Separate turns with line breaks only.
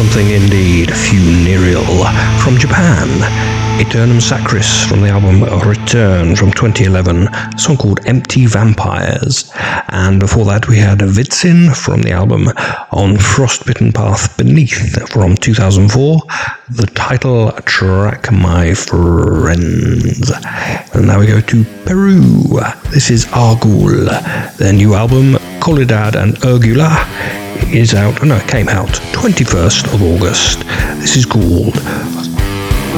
something indeed, funereal, from Japan. Eternum Sacris from the album Return from 2011, a song called Empty Vampires. And before that we had Vitzin from the album On Frostbitten Path Beneath from 2004, the title track, my friends. And now we go to Peru. This is Argul. Their new album, Colidad and Urgula, is out, no, it came out 21st of August. This is called